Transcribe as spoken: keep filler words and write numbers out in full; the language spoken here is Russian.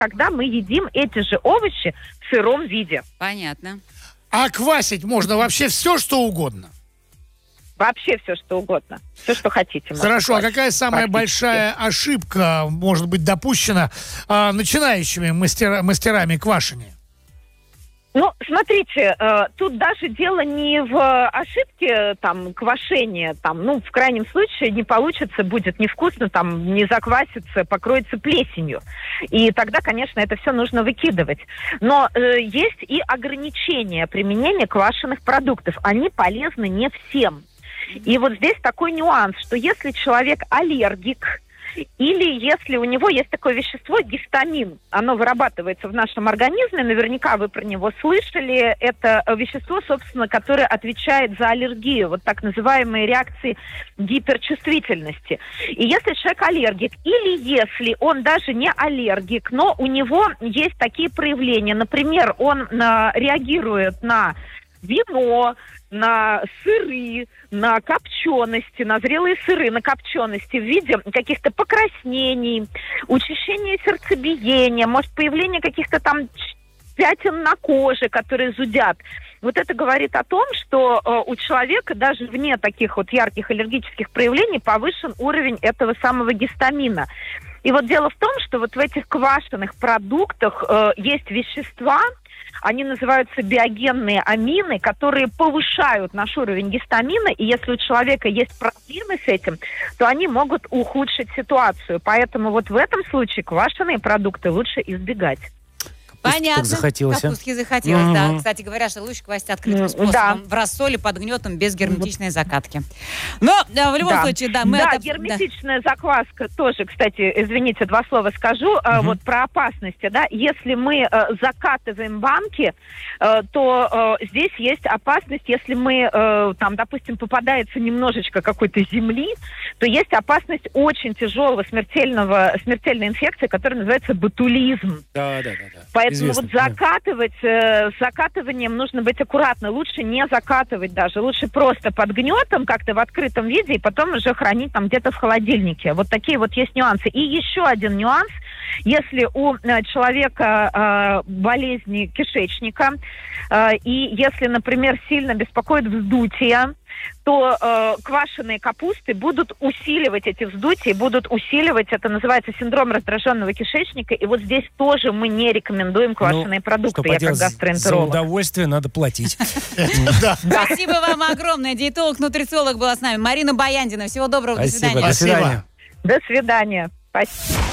когда мы едим эти же овощи в сыром виде. Понятно. А квасить можно вообще все, что угодно? Вообще все, что угодно. Все, что хотите. Хорошо, а какая самая большая ошибка может быть допущена а, начинающими мастера, мастерами квашения? Ну, смотрите, э, тут даже дело не в ошибке там квашения, там, ну, в крайнем случае не получится, будет невкусно, там, не заквасится, покроется плесенью. И тогда, конечно, это все нужно выкидывать. Но э, есть и ограничения применения квашеных продуктов. Они полезны не всем. И вот здесь такой нюанс, что если человек аллергик, или если у него есть такое вещество гистамин, оно вырабатывается в нашем организме, наверняка вы про него слышали, это вещество, собственно, которое отвечает за аллергию, вот так называемые реакции гиперчувствительности. И если человек аллергик, или если он даже не аллергик, но у него есть такие проявления, например, он а, реагирует на вино, на сыры, на копчености, на зрелые сыры, на копчености в виде каких-то покраснений, учащения сердцебиения, может, появление каких-то там пятен на коже, которые зудят. Вот это говорит о том, что э, у человека даже вне таких вот ярких аллергических проявлений повышен уровень этого самого гистамина. И вот дело в том, что вот в этих квашеных продуктах э, есть вещества, они называются биогенные амины, которые повышают наш уровень гистамина, и если у человека есть проблемы с этим, то они могут ухудшить ситуацию. Поэтому вот в этом случае квашеные продукты лучше избегать. Понятно. Захотелось. Капустки захотелось, Mm-hmm. да. Кстати говоря, что лучше квасить открытым способом. Да. В рассоле под гнетом, без герметичной закатки. Но да, в любом да. случае, да. Мы да, это... герметичная да. закваска тоже, кстати, извините, два слова скажу, mm-hmm. вот про опасности. Да? Если мы э, закатываем банки, э, то э, здесь есть опасность, если мы, э, там, допустим, попадается немножечко какой-то земли, то есть опасность очень тяжелого смертельного, смертельной инфекции, которая называется ботулизм. Да, да, да. да. Поэтому Известно, вот закатывать, э, с закатыванием нужно быть аккуратно. Лучше не закатывать даже. Лучше просто под гнетом как-то в открытом виде и потом уже хранить там где-то в холодильнике. Вот такие вот есть нюансы. И еще один нюанс. Если у э, человека э, болезни кишечника э, и если, например, сильно беспокоит вздутие, то э, квашеные капусты будут усиливать эти вздутия, будут усиливать, это называется синдром раздраженного кишечника, и вот здесь тоже мы не рекомендуем квашеные ну, продукты, я как гастроэнтеролог. За удовольствие надо платить. Спасибо вам огромное. Диетолог-нутрициолог была с нами Марина Баяндина. Всего доброго, до свидания. До свидания. До свидания. Спасибо.